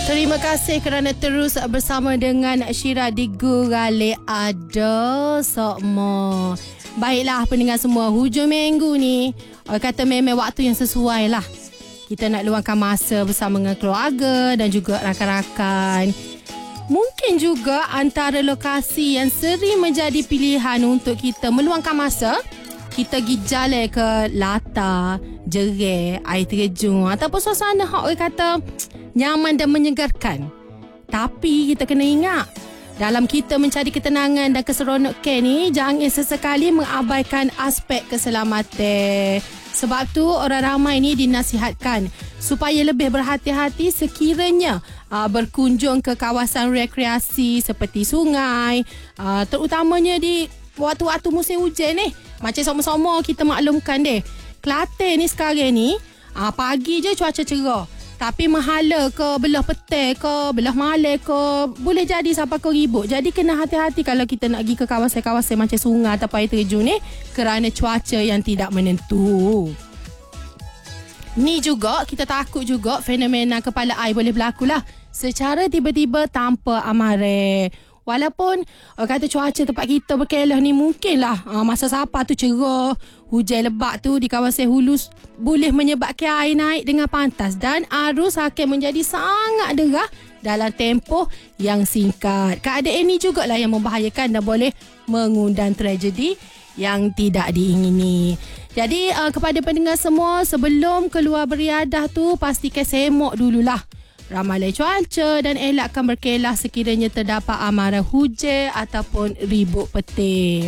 Terima kasih kerana terus bersama dengan Syira di Gurale Ada Sokmo. Baiklah pendengar semua, hujung minggu ni kata memang waktu yang sesuai lah. Kita nak luangkan masa bersama dengan keluarga dan juga rakan-rakan. Mungkin juga antara lokasi yang sering menjadi pilihan untuk kita meluangkan masa, kita pergi jalan ke latar, jerai, air terjun ataupun suasana orang kata nyaman dan menyegarkan. Tapi kita kena ingat, dalam kita mencari ketenangan dan keseronokan ni, jangan sesekali mengabaikan aspek keselamatan. Sebab tu orang ramai ni dinasihatkan supaya lebih berhati-hati sekiranya berkunjung ke kawasan rekreasi seperti sungai, terutamanya di waktu-waktu musim hujan ni. Macam sama-sama kita maklumkan deh, Kelantan ni sekarang ni pagi je cuaca cerah, tapi mahala ke belah petang ke belah malam ke boleh jadi sampai ke ribut. Jadi kena hati-hati kalau kita nak pergi ke kawasan-kawasan macam sungai atau air terjun ni, kerana cuaca yang tidak menentu. Ni juga kita takut juga fenomena kepala air boleh berlaku lah secara tiba-tiba tanpa amaran. Walaupun kata cuaca tempat kita berkelah ni mungkinlah masa sapa tu cerah, hujan lebat tu di kawasan hulu boleh menyebabkan air naik dengan pantas dan arus akan menjadi sangat derah dalam tempoh yang singkat. Keadaan ini jugalah yang membahayakan dan boleh mengundang tragedi yang tidak diingini. Jadi kepada pendengar semua, sebelum keluar beriadah tu pastikan semok dululah ramalan cuaca dan elakkan berkelah sekiranya terdapat amaran hujan ataupun ribut petir.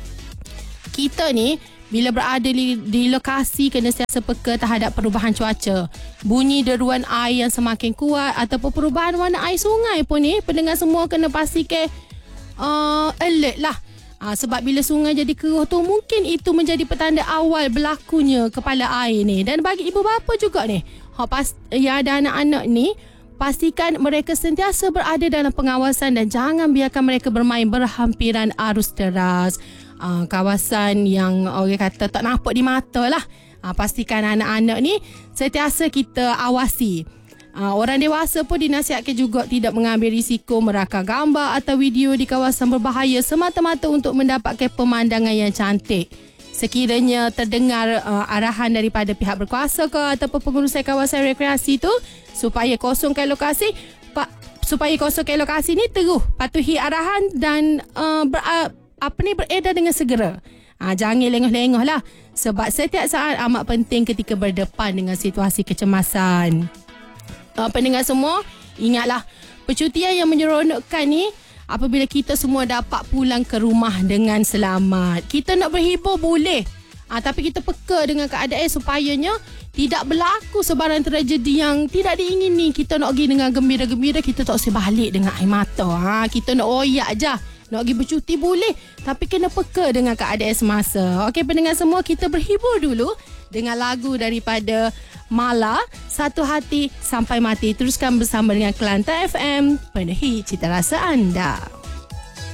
Kita ni bila berada di lokasi kena sentiasa peka terhadap perubahan cuaca, bunyi deruan air yang semakin kuat ataupun perubahan warna air sungai pun ni pendengar semua kena pastikan alert lah. Sebab bila sungai jadi keruh tu mungkin itu menjadi petanda awal berlakunya kepala air ni. Dan bagi ibu bapa juga ni, yang ada anak-anak ni, pastikan mereka sentiasa berada dalam pengawasan dan jangan biarkan mereka bermain berhampiran arus deras. Kawasan yang orang kata tak nampak di mata lah. Pastikan anak-anak ni sentiasa kita awasi. Orang dewasa pun dinasihatkan juga tidak mengambil risiko merakam gambar atau video di kawasan berbahaya semata-mata untuk mendapatkan pemandangan yang cantik. Sekiranya terdengar arahan daripada pihak berkuasa ke ataupun pengurusan kawasan rekreasi tu supaya kosongkan lokasi ni, terus patuhi arahan dan beredar dengan segera. Jangan lengah-lengah lah, sebab setiap saat amat penting ketika berdepan dengan situasi kecemasan. Pendengar semua, ingatlah percutian yang menyeronokkan ni apabila kita semua dapat pulang ke rumah dengan selamat. Kita nak berhibur boleh, tapi kita peka dengan keadaan supayanya tidak berlaku sebarang tragedi yang tidak diingini. Kita nak pergi dengan gembira-gembira, kita tak usah balik dengan air mata. Kita nak royak je. Nak pergi bercuti boleh, tapi kena peka dengan keadaan semasa. Okey pendengar semua, kita berhibur dulu dengan lagu daripada Mala, Satu Hati Sampai Mati. Teruskan bersama dengan Kelantan FM, penuhi cita rasa anda.